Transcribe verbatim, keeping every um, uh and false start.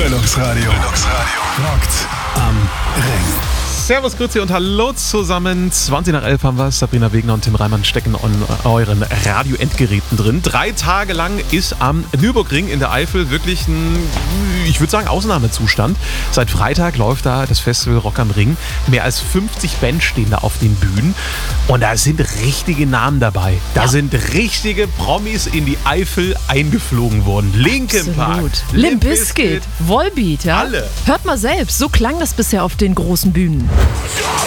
Relax Radio. Relax Radio. Rockt am Ring. Servus, Grüezi und hallo zusammen. zwanzig nach elf haben wir. Sabrina Wegner und Tim Reimann stecken an euren Radio-Endgeräten drin. Drei Tage lang ist am Nürburgring in der Eifel wirklich ein, ich würde sagen, Ausnahmezustand. Seit Freitag läuft da das Festival Rock am Ring. Mehr als fünfzig Bands stehen da auf den Bühnen. Und da sind richtige Namen dabei. Da ja. sind richtige Promis in die Eifel eingeflogen worden. Linkin Park, Limp Bizkit, Volbeat, ja? Alle. Hört mal selbst, so klang das bisher auf den großen Bühnen. Ja.